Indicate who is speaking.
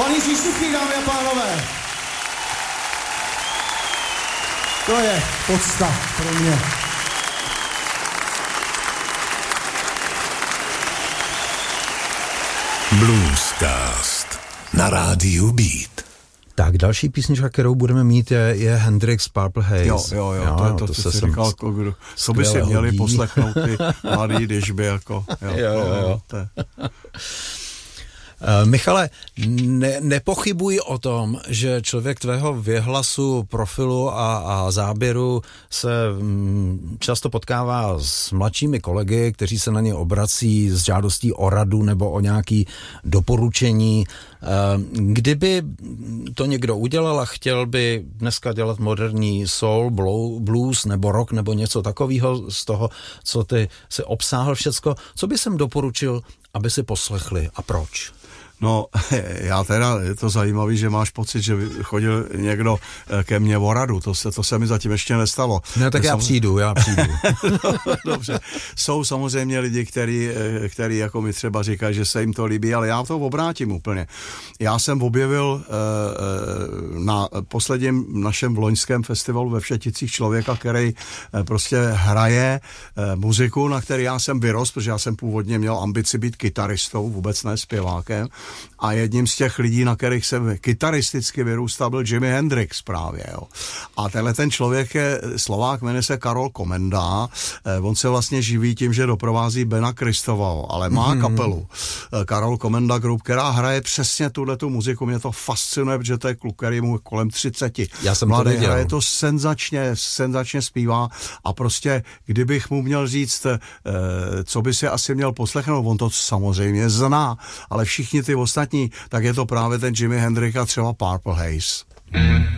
Speaker 1: Malý přístupky, dámy a pánové. To je podsta pro mě.
Speaker 2: Bluescast na rádiu Beat.
Speaker 3: Tak další písnička, kterou budeme mít, je Hendrix Purple Haze.
Speaker 2: Jo, to co jsi říkal, co by si měli poslechnout ty mladý, když by jako... Jo.
Speaker 3: Michale, nepochybuj o tom, že člověk tvého věhlasu, profilu a záběru se často potkává s mladšími kolegy, kteří se na ně obrací s žádostí o radu nebo o nějaké doporučení. Kdyby to někdo udělal a chtěl by dneska dělat moderní soul, blues nebo rock nebo něco takového z toho, co ty si obsáhl všecko, co by jsem doporučil, aby si poslechli a proč?
Speaker 2: No, já teda, je to zajímavý, že máš pocit, že chodil někdo ke mně o radu, to se mi zatím ještě nestalo.
Speaker 3: No tak já přijdu.
Speaker 2: Dobře, jsou samozřejmě lidi, který jako mi třeba říkají, že se jim to líbí, ale já to obrátím úplně. Já jsem objevil na posledním našem loňském festivalu ve Všeticích člověka, který prostě hraje muziku, na který já jsem vyrost, protože já jsem původně měl ambici být kytaristou, vůbec ne zpěvákem. A jedním z těch lidí, na kterých jsem kytaristicky vyrůstal, byl Jimi Hendrix právě. Jo. A tenhle ten člověk je Slovák, jmenuje se Karol Komenda. On se vlastně živí tím, že doprovází Bena Christového, ale má kapelu Karol Komenda Group, která hraje přesně tuhletu muziku. Mě to fascinuje, protože to je kluk, který mu kolem 30.
Speaker 3: Já jsem
Speaker 2: mladý,
Speaker 3: to viděl.
Speaker 2: hraje to senzačně zpívá a prostě, kdybych mu měl říct, co by si asi měl poslechnout, on to samozřejmě zná, ale všichni ty ostatní, tak je to právě ten Jimi Hendrix a třeba Purple Haze.